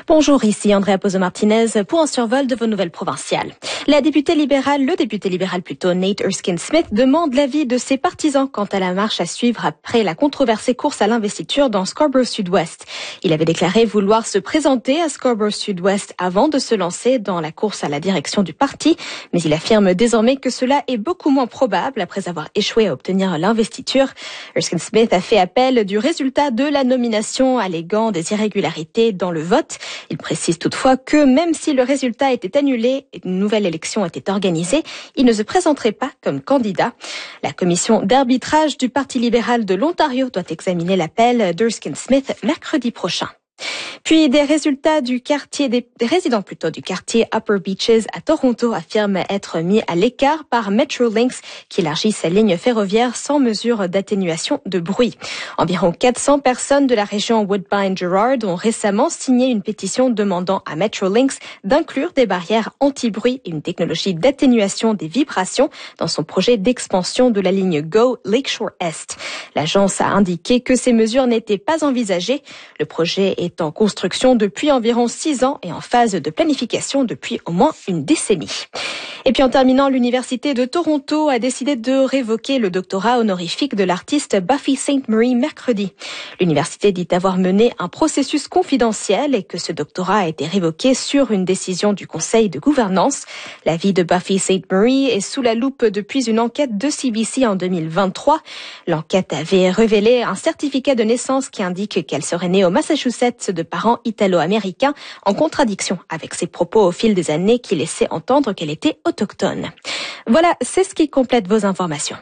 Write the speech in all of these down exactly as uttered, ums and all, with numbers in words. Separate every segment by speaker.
Speaker 1: Bonjour, ici Andrea Pozo-Martinez pour un survol de vos nouvelles provinciales. La députée libérale, le député libéral plutôt, Nate Erskine-Smith, demande l'avis de ses partisans quant à la marche à suivre après la controversée course à l'investiture dans Scarborough Sud-Ouest. Il avait déclaré vouloir se présenter à Scarborough Sud-Ouest avant de se lancer dans la course à la direction du parti, mais il affirme désormais que cela est beaucoup moins probable après avoir échoué à obtenir l'investiture. Erskine-Smith a fait appel du résultat de la nomination alléguant des irrégularités dans le vote. Il précise toutefois que même si le résultat était annulé et une nouvelle élection était organisée, il ne se présenterait pas comme candidat. La commission d'arbitrage du Parti libéral de l'Ontario doit examiner l'appel d'Erskine-Smith mercredi prochain. Puis des résultats du quartier, des résidents plutôt du quartier Upper Beaches à Toronto affirment être mis à l'écart par Metrolinx qui élargit sa ligne ferroviaire sans mesure d'atténuation de bruit. Environ quatre cents personnes de la région Woodbine-Girard ont récemment signé une pétition demandant à Metrolinx d'inclure des barrières anti-bruit et une technologie d'atténuation des vibrations dans son projet d'expansion de la ligne Go Lakeshore Est. L'agence a indiqué que ces mesures n'étaient pas envisagées. Le projet est en construction depuis environ six ans et en phase de planification depuis au moins une décennie. Et puis en terminant, l'Université de Toronto a décidé de révoquer le doctorat honorifique de l'artiste Buffy Sainte-Marie mercredi. L'université dit avoir mené un processus confidentiel et que ce doctorat a été révoqué sur une décision du conseil de gouvernance. La vie de Buffy Sainte-Marie est sous la loupe depuis une enquête de C B C en deux mille vingt-trois. L'enquête avait révélé un certificat de naissance qui indique qu'elle serait née au Massachusetts de parents italo-américains, en contradiction avec ses propos au fil des années qui laissaient entendre qu'elle était autochtone. Voilà, c'est ce qui complète vos informations.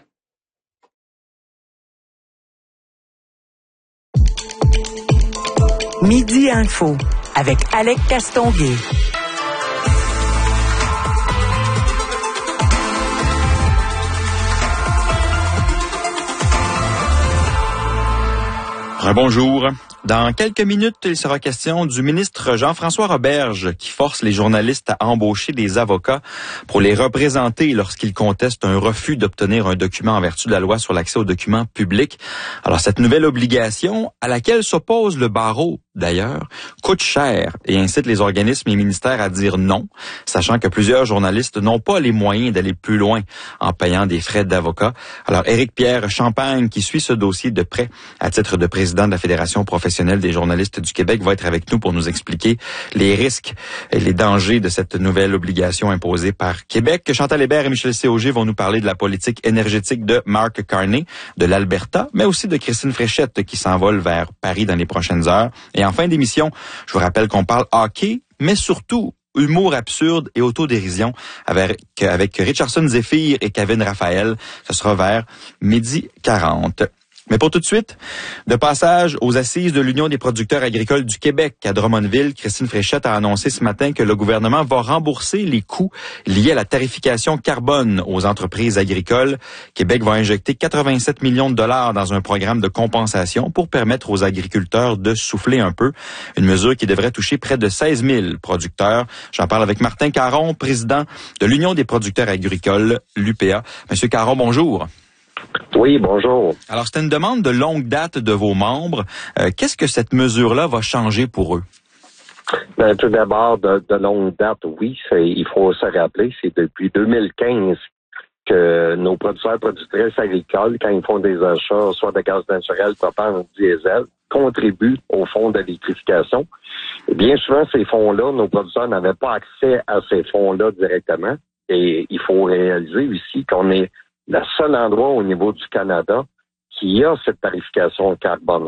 Speaker 2: Midi Info avec Alec Castonguay.
Speaker 3: Rebonjour. Dans quelques minutes, il sera question du ministre Jean-François Roberge qui force les journalistes à embaucher des avocats pour les représenter lorsqu'ils contestent un refus d'obtenir un document en vertu de la loi sur l'accès aux documents publics. Alors, cette nouvelle obligation, à laquelle s'oppose le barreau, d'ailleurs, coûte cher et incite les organismes et ministères à dire non, sachant que plusieurs journalistes n'ont pas les moyens d'aller plus loin en payant des frais d'avocat. Alors, Éric-Pierre Champagne, qui suit ce dossier de près à titre de président de la Fédération professionnelle des journalistes du Québec, va être avec nous pour nous expliquer les risques et les dangers de cette nouvelle obligation imposée par Québec. Chantal Hébert et Michel Séauger vont nous parler de la politique énergétique de Mark Carney, de l'Alberta, mais aussi de Christine Fréchette qui s'envole vers Paris dans les prochaines heures. Et en fin d'émission, je vous rappelle qu'on parle hockey, mais surtout humour absurde et autodérision avec, avec Richardson Zephyr et Kevin Raphaël. Ce sera vers midi quarante. Mais pour tout de suite, de passage aux assises de l'Union des producteurs agricoles du Québec à Drummondville, Christine Fréchette a annoncé ce matin que le gouvernement va rembourser les coûts liés à la tarification carbone aux entreprises agricoles. Québec va injecter quatre-vingt-sept millions de dollars dans un programme de compensation pour permettre aux agriculteurs de souffler un peu. Une mesure qui devrait toucher près de seize mille producteurs. J'en parle avec Martin Caron, président de l'Union des producteurs agricoles, l'U P A. Monsieur Caron, bonjour.
Speaker 4: Oui, bonjour.
Speaker 3: Alors, c'est une demande de longue date de vos membres. Euh, qu'est-ce que cette mesure-là va changer pour eux?
Speaker 4: Ben, tout d'abord, de, de longue date, oui, c'est, il faut se rappeler, c'est depuis deux mille quinze que nos producteurs et productrices agricoles, quand ils font des achats, soit de gaz naturel, propane ou diesel, contribuent au fonds d'électrification. Et bien souvent, ces fonds-là, nos producteurs n'avaient pas accès à ces fonds-là directement. Et il faut réaliser ici qu'on est le seul endroit au niveau du Canada qui a cette tarification carbone